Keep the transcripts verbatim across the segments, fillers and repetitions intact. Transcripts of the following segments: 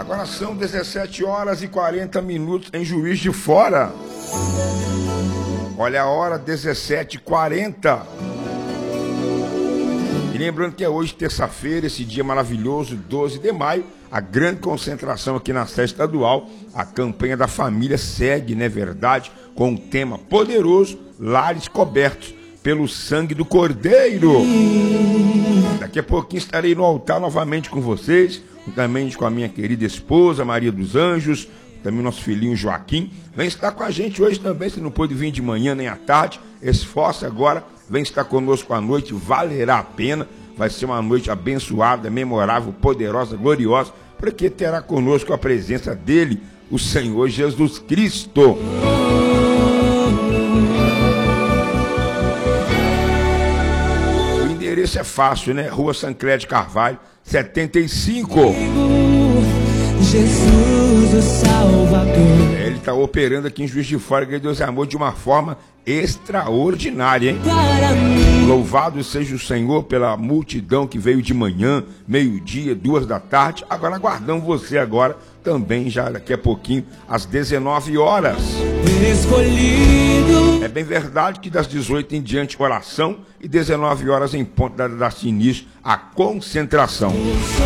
Agora são dezessete horas e quarenta minutos em Juiz de Fora. Olha a hora, dezessete e quarenta. E lembrando que é hoje, terça-feira, esse dia maravilhoso, doze de maio, a grande concentração aqui na sede estadual. A campanha da família segue, não é verdade? Com um tema poderoso, lares cobertos pelo sangue do Cordeiro. Daqui a pouquinho estarei no altar novamente com vocês, juntamente com a minha querida esposa, Maria dos Anjos, também nosso filhinho Joaquim. Vem estar com a gente hoje também, se não pôde vir de manhã nem à tarde, esforce agora, vem estar conosco à noite, valerá a pena. Vai ser uma noite abençoada, memorável, poderosa, gloriosa, porque terá conosco a presença dele, o Senhor Jesus Cristo. Esse é fácil, né? Rua Sancler de Carvalho, setenta e cinco. Jesus, o Salvador. É, ele está operando aqui em Juiz de Fora, que Deus é amor, de uma forma extraordinária, hein? Louvado seja o Senhor pela multidão que veio de manhã, meio-dia, duas da tarde. Agora aguardamos você agora também, já daqui a pouquinho, às dezenove horas. Escolhido. É bem verdade que das dezoito em diante oração e dezenove horas em ponto da, da início a concentração.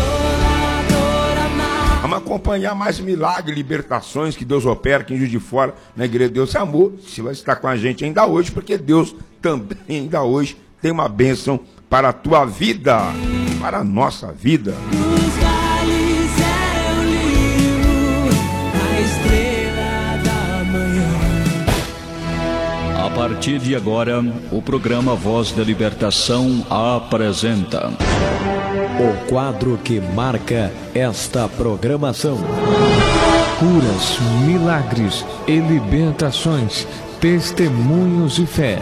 Vamos acompanhar mais milagres, libertações que Deus opera aqui em Juiz de Fora, na Igreja de Deus é Amor. Se vai estar com a gente ainda hoje, porque Deus também ainda hoje tem uma bênção para a tua vida, para a nossa vida. A partir de agora, o programa Voz da Libertação apresenta o quadro que marca esta programação: curas, milagres e libertações, testemunhos de fé.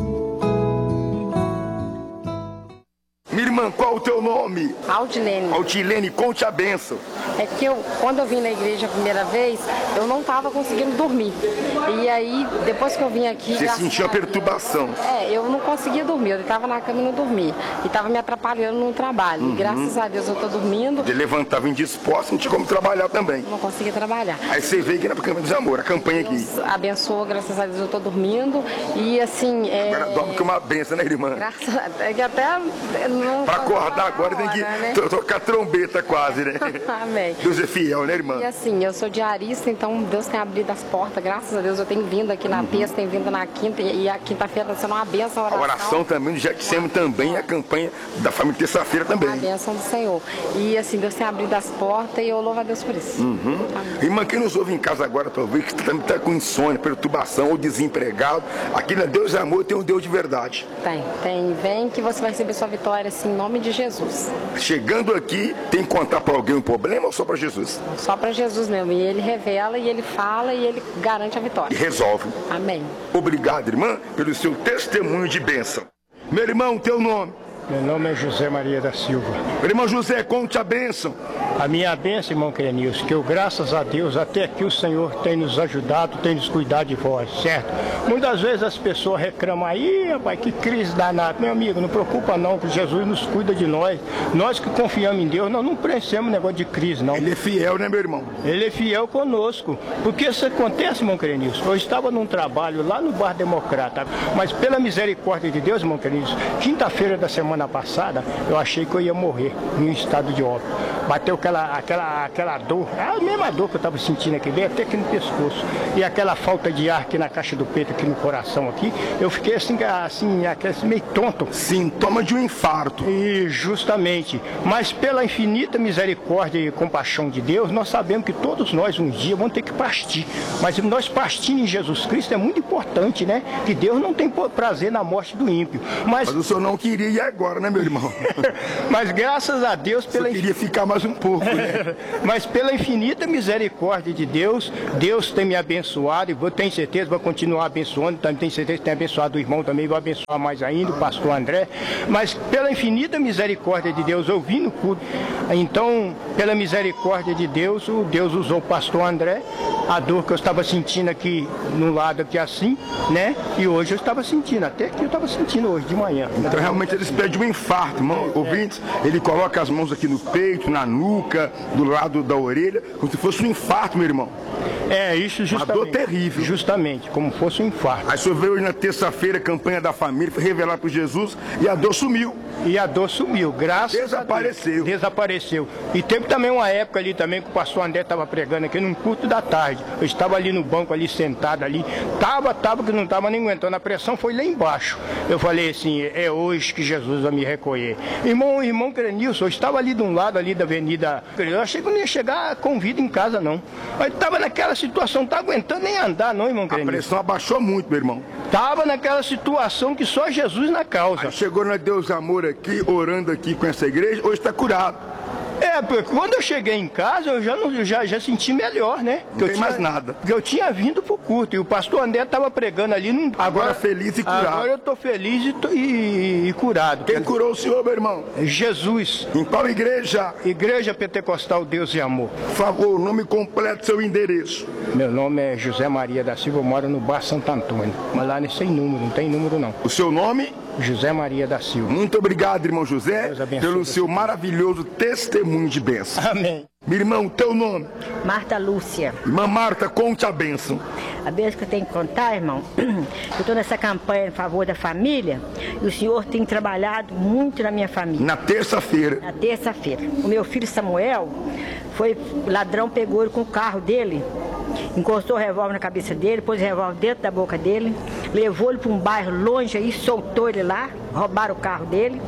Minha irmã, qual o teu nome? Aldilene. Aldilene, conte a bênção. É que eu, quando eu vim na igreja a primeira vez, eu não estava conseguindo dormir. E aí, depois que eu vim aqui... Você sentiu a perturbação? É, eu não conseguia dormir, eu estava na cama e não dormia. E estava me atrapalhando no trabalho. Uhum. E graças a Deus eu estou dormindo. Você levantava indisposto, não tinha como trabalhar também. Não conseguia trabalhar. Aí você veio aqui na Câmara dos Amor, a campanha aqui. Deus abençoou, graças a Deus eu estou dormindo. E assim... É... Agora dorme com uma benção, né, irmã? Graças a Deus, é que até... Não pra acordar agora tem que né? tocar trombeta quase, né? Amém. Deus é fiel, né, irmã? E assim, eu sou diarista, então Deus tem abrido as portas, graças a Deus. Eu tenho vindo aqui na uhum. terça, tenho vindo na quinta, e a quinta-feira está sendo uma bênção. A oração, a oração também, do Jetsem também, a campanha da família terça-feira também. A bênção do Senhor. E assim, Deus tem abrido as portas e eu louvo a Deus por isso. Uhum. Irmã, quem nos ouve em casa agora, talvez, que também está com insônia, perturbação ou desempregado, aqui na Deus é Amor tem um Deus de verdade. Tem, tem. Vem que você vai receber sua vitória, assim, em nome de Jesus. Chegando aqui, tem que contar para alguém um problema ou só para Jesus? Só para Jesus mesmo. E ele revela, e ele fala, e ele garante a vitória. E resolve. Amém. Obrigado, irmã, pelo seu testemunho de bênção. Meu irmão, teu nome? Meu nome é José Maria da Silva. Meu irmão José, conte a bênção. A minha bênção, irmão Crenilson, que eu, graças a Deus, até aqui o Senhor tem nos ajudado, tem nos cuidado de vós, certo? Muitas vezes as pessoas reclamam aí, rapaz, que crise danada. Meu amigo, não preocupa não, que Jesus nos cuida de nós. Nós que confiamos em Deus, nós não preenchemos negócio de crise, não. Ele é fiel, né, meu irmão? Ele é fiel conosco. Porque isso acontece, irmão Crenilson. Eu estava num trabalho lá no Bar Democrata, mas pela misericórdia de Deus, irmão Crenilson, quinta-feira da semana passada, eu achei que eu ia morrer em um estado de óbito. Bateu aquela, aquela, aquela dor, a mesma dor que eu estava sentindo aqui, veio até aqui no pescoço. E aquela falta de ar aqui na caixa do peito, aqui no coração aqui, eu fiquei assim, assim, assim meio tonto. Sintoma de um infarto. E justamente. Mas pela infinita misericórdia e compaixão de Deus, nós sabemos que todos nós um dia vamos ter que partir. Mas nós partindo em Jesus Cristo é muito importante, né? Que Deus não tem prazer na morte do ímpio. Mas, Mas o senhor não queria ir agora, né, meu irmão? Mas graças a Deus pela... Eu queria ficar mais um pouco, né? Mas pela infinita misericórdia de Deus, Deus tem me abençoado e vou tenho certeza, vou continuar abençoando, também tenho certeza que tem abençoado o irmão também, vou abençoar mais ainda, o pastor André. Mas pela infinita misericórdia de Deus, eu vim no culto. Então, pela misericórdia de Deus, o Deus usou o pastor André a dor que eu estava sentindo aqui no lado aqui assim, né? E hoje eu estava sentindo, até que eu estava sentindo hoje de manhã. Então realmente eles pedem um infarto, irmão. Ouvintes, ele coloca as mãos aqui no peito, na nuca, do lado da orelha, como se fosse um infarto, meu irmão. É, isso justamente. Uma dor terrível. Justamente, como fosse um infarto. Aí o senhor veio hoje na terça-feira, campanha da família, foi revelar para Jesus e a dor sumiu. E a dor sumiu, graças Desapareceu. a Deus. Desapareceu. E teve também uma época ali também que o pastor André estava pregando aqui num culto da tarde. Eu estava ali no banco, ali sentado ali. Tava, tava, que não estava nem aguentando. A pressão foi lá embaixo. Eu falei assim, é hoje que Jesus vai me recolher. Irmão, irmão Crenilson, eu estava ali de um lado ali da avenida. Eu achei que eu não ia chegar com vida em casa, não. Mas estava naquela situação, não tá aguentando nem andar, não, irmão Crenilson. A pressão abaixou muito, meu irmão. Tava naquela situação que só Jesus na causa. Aí chegou na Deus Amor aqui, orando aqui com essa igreja, hoje está curado. É, porque quando eu cheguei em casa, eu já, não, eu já, já senti melhor, né? Não eu tem tinha, mais nada. Porque eu tinha vindo pro culto e o pastor André estava pregando ali. Num, agora, agora feliz e curado. Agora eu tô feliz e, tô, e, e curado. Quem curou o senhor, meu irmão? Jesus. Em qual igreja? Igreja Pentecostal Deus e Amor. Por favor, o nome completo, seu endereço. Meu nome é José Maria da Silva, eu moro no Bar Santo Antônio. Mas lá nem sem número, não tem número não. O seu nome? José Maria da Silva. Muito obrigado, irmão José, pelo seu maravilhoso tessemunho de bênção. Amém. Meu irmão, teu nome? Marta Lúcia. Irmã Marta, conte a bênção. A bênção que eu tenho que contar, irmão, eu estou nessa campanha em favor da família e o senhor tem trabalhado muito na minha família. Na terça-feira. Na terça-feira. O meu filho Samuel, foi, o ladrão pegou ele com o carro dele, encostou o revólver na cabeça dele, pôs o revólver dentro da boca dele, levou ele para um bairro longe aí, soltou ele lá, roubaram o carro dele.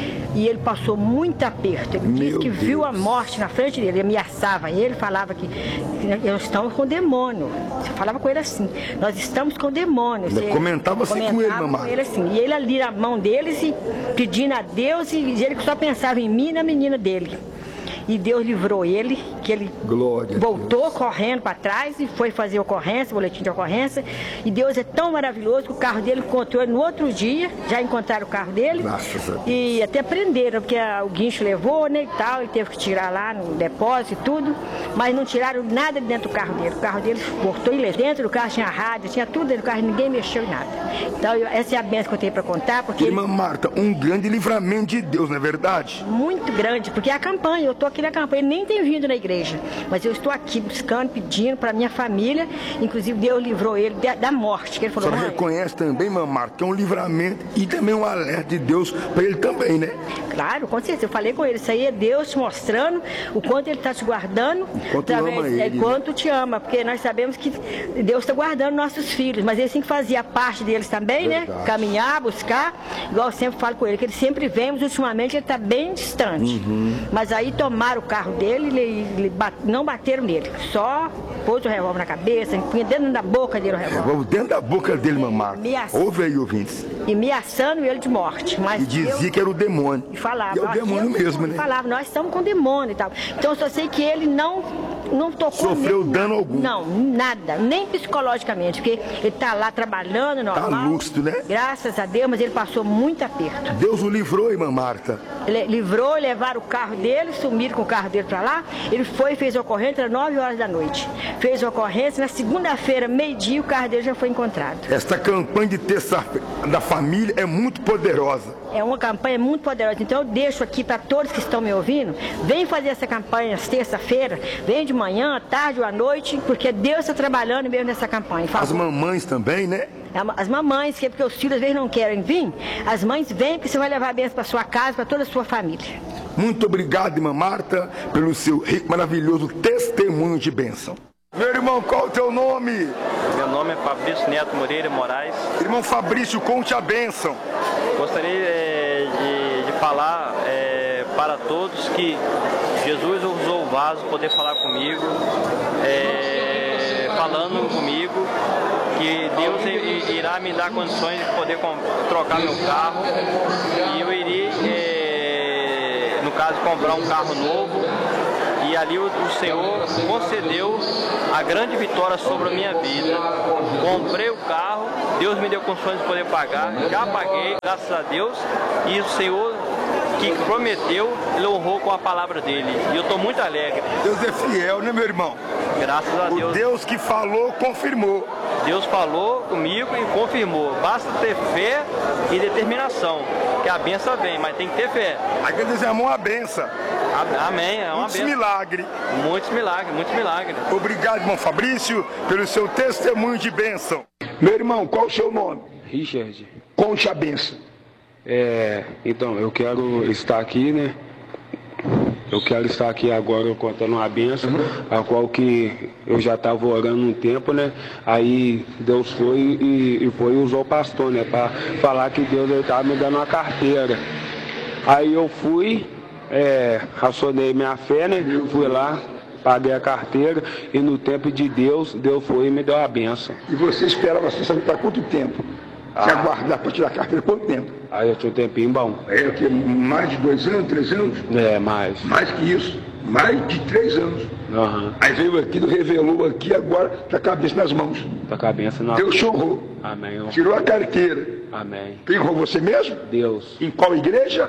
E ele passou muito aperto. Ele disse que Deus. viu a morte na frente dele, ele ameaçava ele, falava que, que nós estamos com demônio. Você falava com ele assim, nós estamos com demônio. Você comentava assim com ele, mamãe. Com ele assim. E ele ali na mão deles, e pedindo a Deus, e ele só pensava em mim e na menina dele. E Deus livrou ele, que ele Glória voltou correndo para trás e foi fazer ocorrência, boletim de ocorrência. E Deus é tão maravilhoso que o carro dele encontrou ele no outro dia, já encontraram o carro dele. Graças a Deus. E até prenderam, porque a, o guincho levou, né, e tal, ele teve que tirar lá no depósito e tudo, mas não tiraram nada de dentro do carro dele. O carro dele voltou ileso. Dentro do carro tinha rádio, tinha tudo dentro do carro, ninguém mexeu em nada. Então eu, essa é a bênção que eu tenho para contar, porque... Irmã Marta, um grande livramento de Deus, não é verdade? Muito grande, porque é a campanha, eu estou aqui na campanha, ele nem tem vindo na igreja, mas eu estou aqui buscando, pedindo para minha família, inclusive Deus livrou ele da, da morte, que ele falou... A senhora reconhece também, irmã Marta, que é um livramento e também um alerta de Deus para ele também, né? Claro, com certeza, eu falei com ele, isso aí é Deus te mostrando o quanto ele está te guardando, quanto ama ele, é, né? quanto te ama, porque nós sabemos que Deus está guardando nossos filhos, mas ele tem que fazer a parte deles também, verdade, né? Caminhar, buscar, igual eu sempre falo com ele, que ele sempre vem, mas ultimamente ele está bem distante. Uhum. Mas aí tomaram o carro dele, ele, ele bate, não bateram nele, só pôs o revólver na cabeça, punha dentro da boca dele o revólver. Dentro da boca dele, mamãe. Ouve aí, ouvintes. E ameaçando ele de morte. Mas e dizia eu, que era o demônio. E falava. E é o demônio mesmo, né? Falava, nós estamos com demônio e tal. Então eu só sei que ele não, não tocou... Sofreu nem, dano algum? Não, nada. Nem psicologicamente, porque ele está lá trabalhando, normal. Está lúcido, né? Graças a Deus, mas ele passou muito aperto. Deus o livrou, irmã Marta. Ele livrou, levaram o carro dele, sumiram com o carro dele para lá. Ele foi e fez a ocorrência às nove horas da noite. Fez a ocorrência, na segunda-feira, meio-dia, o carro dele já foi encontrado. Esta campanha de terça da família é muito poderosa. É uma campanha muito poderosa. Então eu deixo aqui para todos que estão me ouvindo, vem fazer essa campanha terça-feira, vem de manhã, à tarde ou à noite, porque Deus está trabalhando mesmo nessa campanha. As mamães também, né? As mamães, que é porque os filhos às vezes não querem vir, as mães vêm porque você vai levar a bênção para sua casa, para toda a sua família. Muito obrigado, irmã Marta, pelo seu rico, maravilhoso testemunho de bênção. Meu irmão, qual é o teu nome? Meu nome é Fabrício Neto Moreira Moraes. Irmão Fabrício, conte a bênção. Gostaria é, de, de falar é, para todos que Jesus usou o vaso para poder falar comigo, é, falando comigo, que Deus irá me dar condições de poder trocar meu carro e eu iria, é, no caso, comprar um carro novo. E ali o, o Senhor concedeu a grande vitória sobre a minha vida. Comprei o carro, Deus me deu condições de poder pagar, já paguei, graças a Deus, e o Senhor que prometeu, Ele honrou com a palavra dele. E eu estou muito alegre. Deus é fiel, né, meu irmão? Graças a Deus. O Deus que falou, confirmou. Deus falou comigo e confirmou. Basta ter fé e determinação, que a benção vem, mas tem que ter fé. A igreja Deus é uma benção. Amém, é uma Muitos benção. milagres. Muitos milagres, muitos milagres. Obrigado, irmão Fabrício, pelo seu testemunho de bênção. Meu irmão, qual o seu nome? Richard. Conte a bênção. É, então, eu quero estar aqui, né? Eu quero estar aqui agora contando uma bênção, uhum. a qual que eu já estava orando um tempo, né? Aí Deus foi e, e foi e usou o pastor, né? Para falar que Deus estava me dando uma carteira. Aí eu fui, é, racionei minha fé, né? Fui lá, paguei a carteira e no tempo de Deus, Deus foi e me deu a bênção. E você esperava, você sabe para quanto tempo? Ah. Se aguardar para tirar a carteira, quanto tempo? Aí eu tinha um tempinho bom. É o que? Mais de dois anos, três anos? É, mais. Mais que isso. Mais de três anos. Uhum. Aí veio aqui, revelou aqui, agora tá a cabeça nas mãos. Tá a cabeça na Deus chorou. Amém. Tirou a carteira. Amém. Quem errou, você mesmo? Deus. Em qual igreja?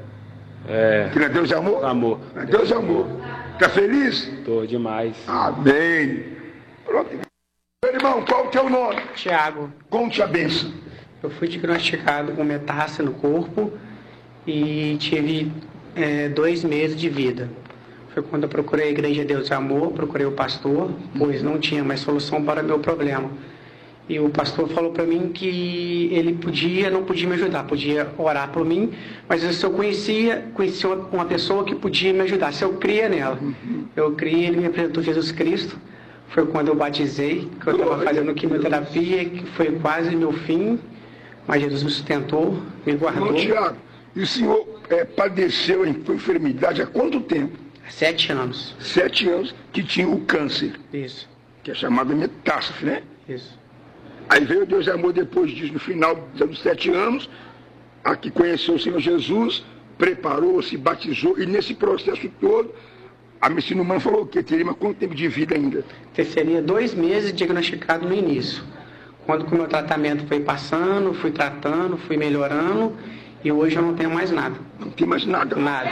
É. Que não é Deus é amor? Amor. É Deus é amor. Tá feliz? Tô demais. Amém. Pronto. Meu irmão, qual o teu nome? Tiago. Conte a bênção. Eu fui diagnosticado com metástase no corpo e tive é, dois meses de vida. Foi quando eu procurei a Igreja Deus é Amor, procurei o pastor, pois não tinha mais solução para o meu problema. E o pastor falou para mim que ele podia, não podia me ajudar, podia orar por mim, mas se eu conhecia, conhecia uma pessoa que podia me ajudar, se eu cria nela. Eu criei, ele me apresentou Jesus Cristo. Foi quando eu batizei, que eu estava fazendo quimioterapia, que foi quase meu fim. Mas Jesus me sustentou, me guardou. Irmão Tiago, e o senhor é, padeceu em enfermidade há quanto tempo? Sete anos. Sete anos que tinha o câncer. Isso. Que é chamado metástase, né? Isso. Aí veio Deus é Amor depois disso, no final dos sete anos, aqui conheceu o Senhor Jesus, preparou, se batizou, e nesse processo todo, a medicina humana falou o quê? Teria mais quanto tempo de vida ainda? Seria dois meses diagnosticado no início. Quando o meu tratamento foi passando, fui tratando, fui melhorando, e hoje eu não tenho mais nada. Não tem mais nada? Nada.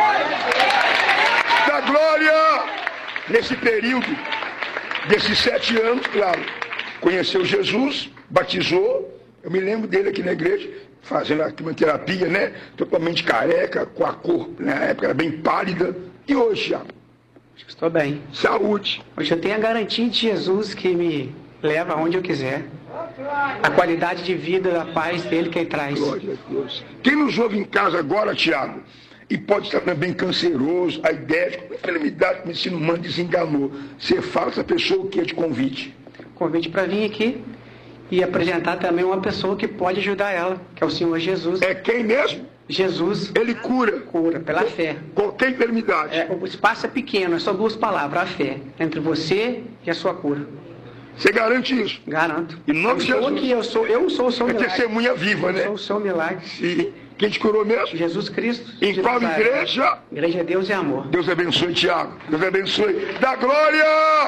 Da glória! Nesse período, desses sete anos, claro, conheceu Jesus, batizou, eu me lembro dele aqui na igreja, fazendo a quimioterapia, né? Totalmente careca, com a cor, na época era bem pálida. E hoje, Thiago? Estou bem. Saúde. Hoje eu tenho a garantia de Jesus que me leva aonde eu quiser. A qualidade de vida, a paz dele que ele traz. Glória a Deus. Quem nos ouve em casa agora, Tiago, e pode estar também canceroso, a ideia de enfermidade que o ensino humano desenganou, você fala essa pessoa o que é de convite? Convite para vir aqui e apresentar também uma pessoa que pode ajudar ela, que é o Senhor Jesus. É quem mesmo? Jesus. Ele cura. Cura, pela fé. Qualquer enfermidade. É, o espaço é pequeno, é só duas palavras, a fé, entre você e a sua cura. Você garante isso? Garanto. Em nome de Jesus. Aqui, eu, sou, eu sou o seu é milagre. testemunha viva, eu né? Eu sou o seu milagre. Sim. Quem te curou mesmo? Jesus Cristo. Em de qual Nazaré. igreja? Igreja Deus é Amor. Deus abençoe, Tiago. Deus abençoe. Da glória!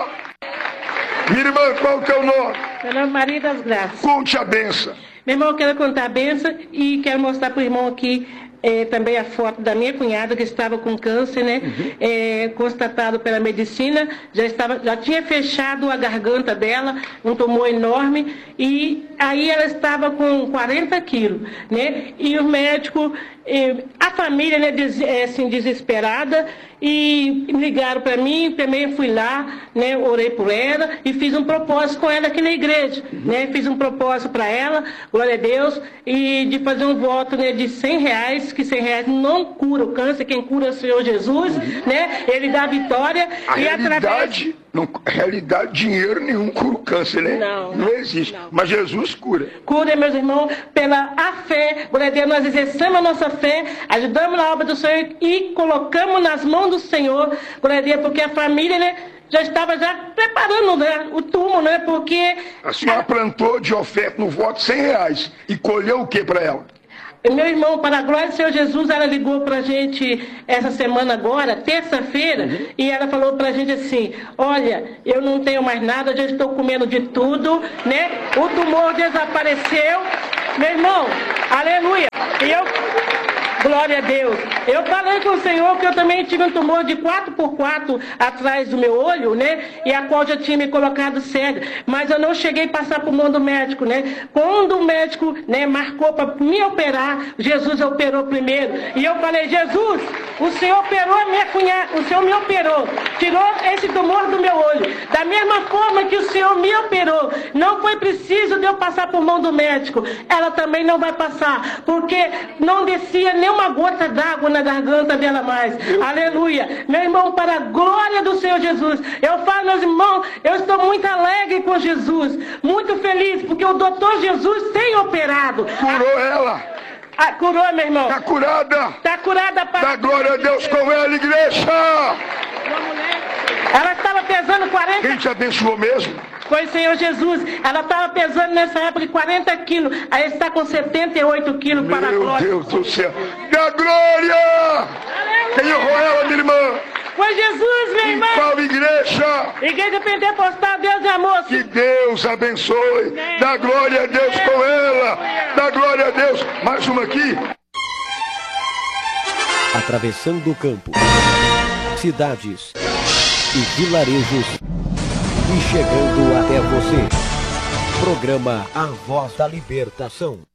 Minha irmã, qual é o teu nome? Meu nome é Maria das Graças. Conte a benção. Meu irmão, eu quero contar a benção e quero mostrar para o irmão aqui é, também a foto da minha cunhada que estava com câncer, né? Uhum. É, constatado pela medicina, já, estava, já tinha fechado a garganta dela, um tumor enorme, e aí ela estava com quarenta quilos, né? E o médico, é, a família, né, des, é, assim, desesperada, e ligaram para mim, também fui lá, né, orei por ela e fiz um propósito com ela aqui na igreja, uhum. né? Fiz um propósito para ela, glória a Deus, e de fazer um voto, né, de cem reais, que cem reais não cura o câncer, quem cura é o Senhor Jesus, uhum. né? Ele dá a vitória. A e realidade, através... não, realidade, dinheiro nenhum cura o câncer, né? Não. Não existe. Não. Mas Jesus cura. Cura, meus irmãos, pela a fé, glória a Deus, nós exercemos a nossa fé, ajudamos na obra do Senhor e colocamos nas mãos do Senhor, glória a Deus, porque a família, né, já estava já preparando, né, o túmulo, né, porque... A senhora a... plantou de oferta no voto cem reais e colheu o que para ela? Meu irmão, para a glória do Senhor Jesus, ela ligou para a gente essa semana agora, terça-feira, uhum. e ela falou para a gente assim, olha, eu não tenho mais nada, já estou comendo de tudo, né, o tumor desapareceu, meu irmão, aleluia, e eu... Glória a Deus. Eu falei com o Senhor que eu também tive um tumor de quatro por quatro atrás do meu olho, né? E a qual já tinha me colocado cega. Mas eu não cheguei a passar por mão do médico, né? Quando o médico, né, marcou para me operar, Jesus operou primeiro. E eu falei, Jesus, o Senhor operou a minha cunhada, o Senhor me operou, tirou esse tumor do meu olho. Da mesma forma que o Senhor me operou, não foi preciso de eu passar por mão do médico. Ela também não vai passar, porque não descia nem uma gota d'água na garganta dela mais. Aleluia. Meu irmão, para a glória do Senhor Jesus, eu falo, meus irmãos, eu estou muito alegre com Jesus, muito feliz, porque o doutor Jesus tem operado. Curou ela. Ah, curou, meu irmão. Está curada. Está curada para... Dá glória a Deus com ela, igreja. Ela estava pesando quarenta... Quem te abençoou mesmo? Foi o Senhor Jesus. Ela estava pesando nessa época quarenta quilos. Aí está com setenta e oito quilos para a glória. Meu Deus do céu. Dá glória. Quem honrou ela, minha irmã? Foi Jesus, meu irmão. Qual igreja? Igreja Pentecostal, Deus e Amor. Que Deus abençoe. Dá glória a Deus com ela. Dá glória a Deus. Mais uma aqui. Atravessando o campo, cidades e vilarejos e chegando até você. Programa A Voz da Libertação.